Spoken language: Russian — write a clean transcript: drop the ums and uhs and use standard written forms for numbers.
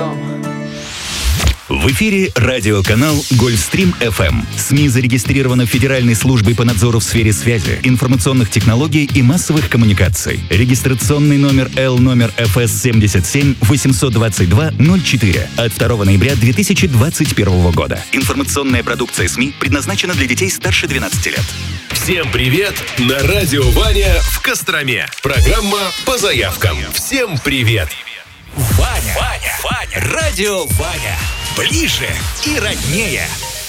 потом. В эфире радиоканал «Гольфстрим ФМ». СМИ зарегистрировано Федеральной службой по надзору в сфере связи, информационных технологий и массовых коммуникаций. Регистрационный номер Л номер ФС 77 822 04 от 2 ноября 2021 года. Информационная продукция СМИ предназначена для детей старше 12 лет. Всем привет! На радио Ваня в Костроме. Программа по заявкам. Всем привет! Ваня, радио Ваня. Ближе и роднее.